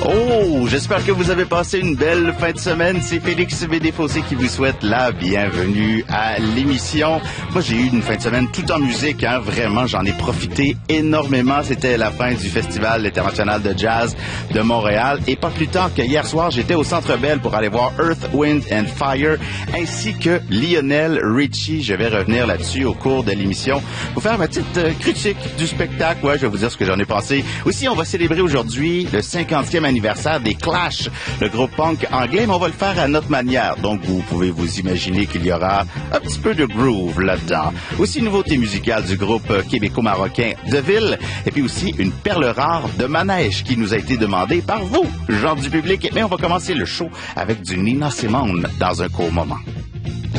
Oh, j'espère que vous avez passé une belle fin de semaine. C'est Félix Védéfossé qui vous souhaite la bienvenue à l'émission. Moi, j'ai eu une fin de semaine tout en musique, hein. Vraiment, j'en ai profité énormément. C'était la fin du Festival international de jazz de Montréal. Et pas plus tard que hier soir, j'étais au Centre Bell pour aller voir Earth, Wind and Fire, ainsi que Lionel Richie. Je vais revenir là-dessus au cours de l'émission. Vous faire ma petite critique du spectacle. Ouais, je vais vous dire ce que j'en ai pensé. Aussi, on va célébrer aujourd'hui le 50e anniversaire des Clash, le groupe punk anglais, mais on va le faire à notre manière. Donc, vous pouvez vous imaginer qu'il y aura un petit peu de groove là-dedans. Aussi, une nouveauté musicale du groupe québéco-marocain Deville, et puis aussi une perle rare de manège qui nous a été demandée par vous, gens du public. Mais on va commencer le show avec du Nina Simone dans un court moment.